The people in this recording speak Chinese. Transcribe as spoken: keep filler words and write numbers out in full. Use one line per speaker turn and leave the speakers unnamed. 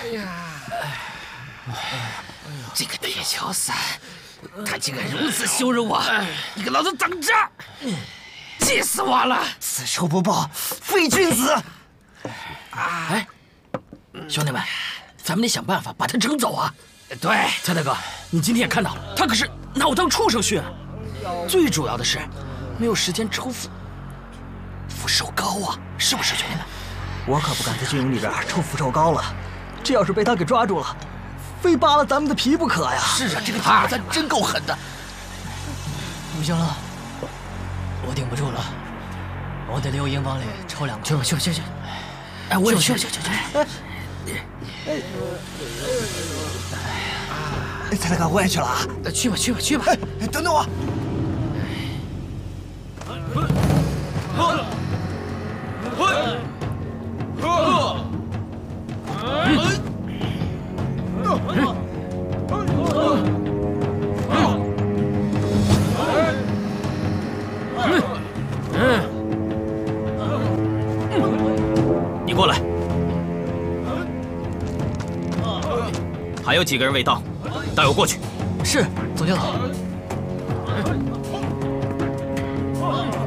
哎呀，这个铁桥伞，他竟敢如此羞辱我！你给老子等着！气死我了！
此仇不报，非君子！
哎，兄弟们，咱们得想办法把他整走啊！
对，
蔡大哥，你今天也看到了，他可是拿我当畜生训。最主要的是，没有时间抽福福寿膏啊，是不是兄弟们？
我可不敢在军营里边抽福寿膏了，这要是被他给抓住了，非扒了咱们的皮不可呀！
是啊，这个铁子真够狠的。
不行了，我顶不住了，我得溜营房里抽两
去吧，去吧，去去。哎，我也去，去去去。哎，
哎，蔡大哥，我也去了啊！
去吧，去吧，去吧。
哎，等等我。
你过来。还有几个人未到，带我过去。
是，总教头。